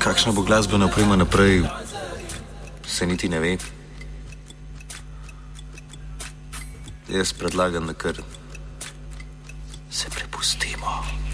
kakšna bo glasbena oprema naprej, se niti ne ve. Jaz predlagam, da kar se prepustimo.